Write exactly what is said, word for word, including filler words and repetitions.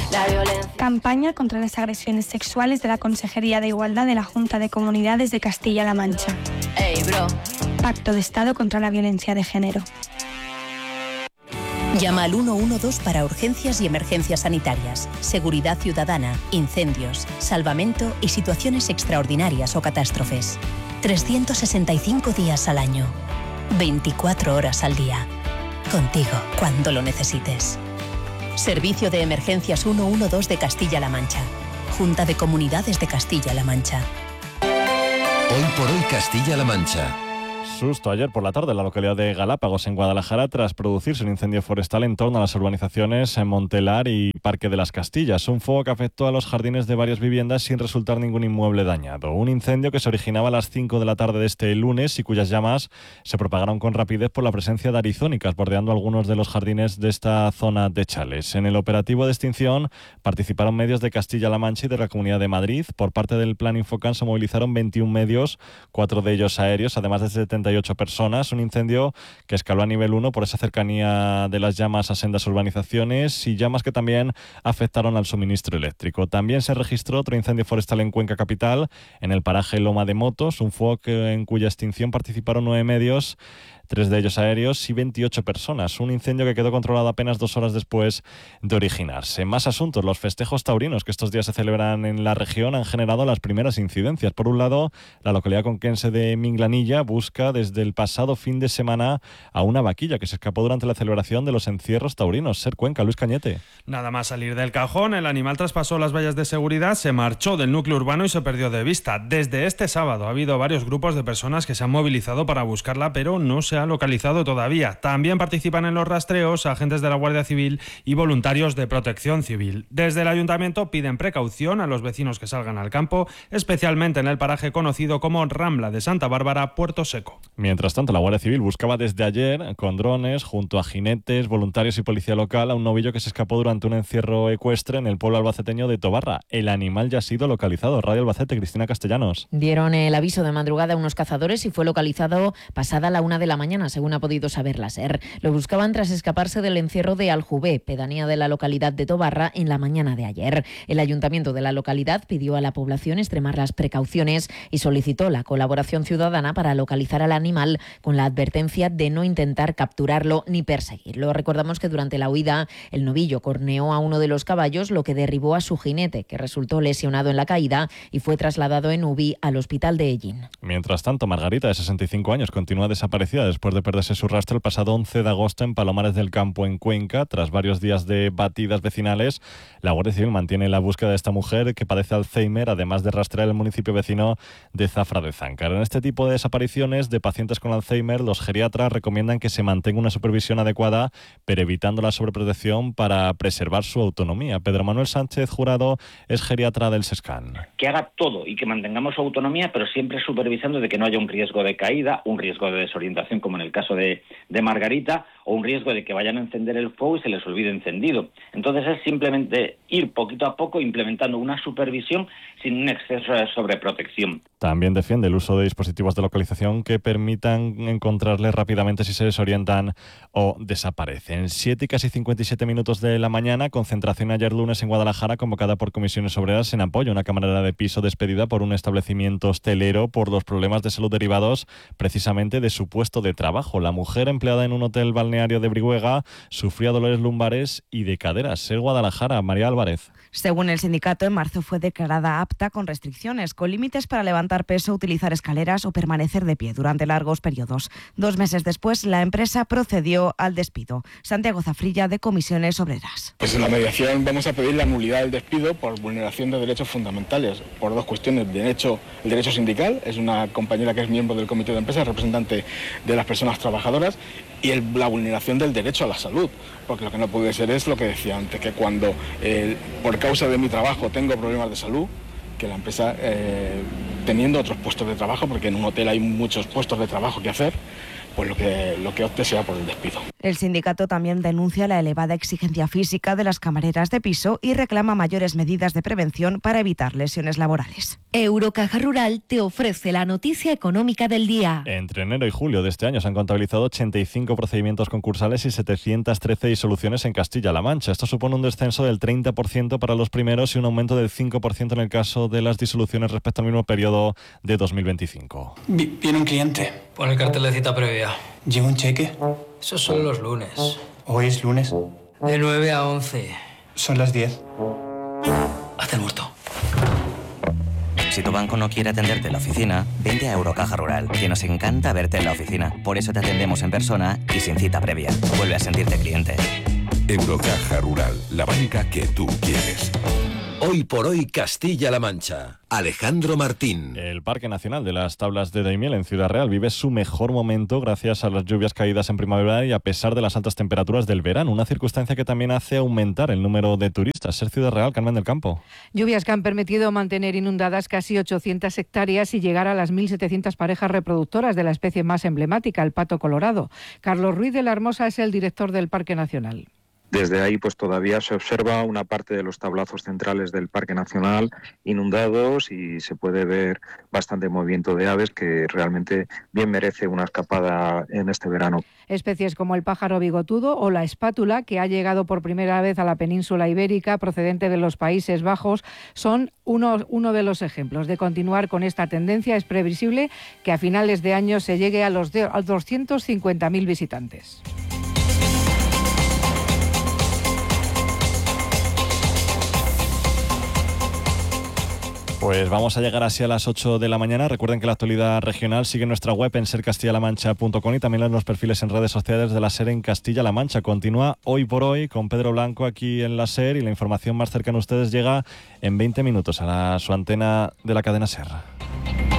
La violencia. Campaña contra las agresiones sexuales de la Consejería de Igualdad de la Junta de Comunidades de Castilla-La Mancha. Ey, bro. Pacto de Estado contra la violencia de género. Llama al uno uno dos para urgencias y emergencias sanitarias, seguridad ciudadana, incendios, salvamento y situaciones extraordinarias o catástrofes. trescientos sesenta y cinco días al año, veinticuatro horas al día. Contigo cuando lo necesites. Servicio de Emergencias uno uno dos de Castilla-La Mancha. Junta de Comunidades de Castilla-La Mancha. Hoy por hoy Castilla-La Mancha. Susto ayer por la tarde en la localidad de Galápagos, en Guadalajara, tras producirse un incendio forestal en torno a las urbanizaciones en Montelar y Parque de las Castillas. Un fuego que afectó a los jardines de varias viviendas sin resultar ningún inmueble dañado. Un incendio que se originaba a las cinco de la tarde de este lunes y cuyas llamas se propagaron con rapidez por la presencia de arizónicas, bordeando algunos de los jardines de esta zona de Chales. En el operativo de extinción participaron medios de Castilla-La Mancha y de la Comunidad de Madrid. Por parte del Plan Infocan se movilizaron veintiún medios, cuatro de ellos aéreos, además de setenta y ocho personas. Un incendio que escaló a nivel uno por esa cercanía de las llamas a sendas urbanizaciones y llamas que también afectaron al suministro eléctrico. También se registró otro incendio forestal en Cuenca capital, en el paraje Loma de Motos, un fuego que, en cuya extinción participaron nueve medios, tres de ellos aéreos y veintiocho personas. Un incendio que quedó controlado apenas dos horas después de originarse. Más asuntos. Los festejos taurinos que estos días se celebran en la región han generado las primeras incidencias. Por un lado, la localidad conquense de Minglanilla busca desde el pasado fin de semana a una vaquilla que se escapó durante la celebración de los encierros taurinos. Ser Cuenca, Luis Cañete. Nada más salir del cajón, el animal traspasó las vallas de seguridad, se marchó del núcleo urbano y se perdió de vista. Desde este sábado ha habido varios grupos de personas que se han movilizado para buscarla, pero no se ha localizado todavía. También participan en los rastreos agentes de la Guardia Civil y voluntarios de Protección Civil. Desde el Ayuntamiento piden precaución a los vecinos que salgan al campo, especialmente en el paraje conocido como Rambla de Santa Bárbara, Puerto Seco. Mientras tanto, la Guardia Civil buscaba desde ayer, con drones, junto a jinetes, voluntarios y policía local, a un novillo que se escapó durante un encierro ecuestre en el pueblo albaceteño de Tobarra. El animal ya ha sido localizado. Radio Albacete, Cristina Castellanos. Dieron el aviso de madrugada a unos cazadores y fue localizado pasada la una de la mañana. Mañana, según ha podido saber la SER. Lo buscaban tras escaparse del encierro de Aljubé, pedanía de la localidad de Tobarra, en la mañana de ayer. El ayuntamiento de la localidad pidió a la población extremar las precauciones y solicitó la colaboración ciudadana para localizar al animal, con la advertencia de no intentar capturarlo ni perseguirlo. Recordamos que durante la huida el novillo corneó a uno de los caballos, lo que derribó a su jinete, que resultó lesionado en la caída y fue trasladado en U B I al hospital de Ellín. Mientras tanto, Margarita, de sesenta y cinco años, continúa desaparecida después de perderse su rastro el pasado once de agosto en Palomares del Campo, en Cuenca. Tras varios días de batidas vecinales, la Guardia Civil mantiene la búsqueda de esta mujer que padece Alzheimer, además de rastrear el municipio vecino de Zafra de Záncar. En este tipo de desapariciones de pacientes con Alzheimer, los geriatras recomiendan que se mantenga una supervisión adecuada, pero evitando la sobreprotección para preservar su autonomía. Pedro Manuel Sánchez Jurado es geriatra del SESCAN. Que haga todo y que mantengamos su autonomía, pero siempre supervisando de que no haya un riesgo de caída, un riesgo de desorientación, como en el caso de, de Margarita, o un riesgo de que vayan a encender el fuego y se les olvide encendido. Entonces es simplemente ir poquito a poco implementando una supervisión sin un exceso de sobreprotección. También defiende el uso de dispositivos de localización que permitan encontrarles rápidamente si se desorientan o desaparecen. siete y casi cincuenta y siete minutos de la mañana, concentración ayer lunes en Guadalajara convocada por comisiones obreras en apoyo a una camarera de piso despedida por un establecimiento hostelero por los problemas de salud derivados precisamente de su puesto de trabajo. La mujer, empleada en un hotel balneario de Brihuega, sufría dolores lumbares y de caderas. En Guadalajara, María Álvarez. Según el sindicato, en marzo fue declarada apta con restricciones, con límites para levantar peso, utilizar escaleras o permanecer de pie durante largos periodos. Dos meses después, la empresa procedió al despido. Santiago Zafrilla, de Comisiones Obreras. Pues en la mediación vamos a pedir la nulidad del despido por vulneración de derechos fundamentales, por dos cuestiones. Derecho, el derecho sindical, es una compañera que es miembro del comité de empresa, representante de las personas trabajadoras, y el, la vulneración del derecho a la salud, porque lo que no puede ser es lo que decía antes, que cuando eh, por causa de mi trabajo tengo problemas de salud, que la empresa, eh, teniendo otros puestos de trabajo, porque en un hotel hay muchos puestos de trabajo que hacer, pues lo que, lo que opte sea por el despido. El sindicato también denuncia la elevada exigencia física de las camareras de piso y reclama mayores medidas de prevención para evitar lesiones laborales. Eurocaja Rural te ofrece la noticia económica del día. Entre enero y julio de este año se han contabilizado ochenta y cinco procedimientos concursales y setecientas trece disoluciones en Castilla-La Mancha. Esto supone un descenso del treinta por ciento para los primeros y un aumento del cinco por ciento en el caso de las disoluciones respecto al mismo periodo de dos mil veinticinco. Viene un cliente. Pon el cartel de cita previa. ¿Lleva un cheque? Esos son los lunes. ¿Hoy es lunes? De nueve a once. Son las diez. Haz el muerto. Si tu banco no quiere atenderte en la oficina, vente a Eurocaja Rural, que nos encanta verte en la oficina. Por eso te atendemos en persona y sin cita previa. Vuelve a sentirte cliente. Eurocaja Rural, la banca que tú quieres. Hoy por hoy Castilla-La Mancha. Alejandro Martín. El Parque Nacional de las Tablas de Daimiel en Ciudad Real vive su mejor momento gracias a las lluvias caídas en primavera y a pesar de las altas temperaturas del verano, una circunstancia que también hace aumentar el número de turistas. Ser Ciudad Real, Carmen del Campo. Lluvias que han permitido mantener inundadas casi ochocientas hectáreas y llegar a las mil setecientas parejas reproductoras de la especie más emblemática, el pato colorado. Carlos Ruiz de la Hermosa es el director del Parque Nacional. Desde ahí pues todavía se observa una parte de los tablazos centrales del Parque Nacional inundados y se puede ver bastante movimiento de aves que realmente bien merece una escapada en este verano. Especies como el pájaro bigotudo o la espátula, que ha llegado por primera vez a la península ibérica procedente de los Países Bajos, son uno, uno de los ejemplos. De continuar con esta tendencia es previsible que a finales de año se llegue a los, de, a doscientos cincuenta mil visitantes. Pues vamos a llegar así a las ocho de la mañana. Recuerden que la actualidad regional sigue en nuestra web en ser castilla la mancha punto com y también en los perfiles en redes sociales de la SER en Castilla-La Mancha. Continúa Hoy por Hoy con Pedro Blanco aquí en la SER y la información más cercana a ustedes llega en veinte minutos a la, su antena de la cadena SER.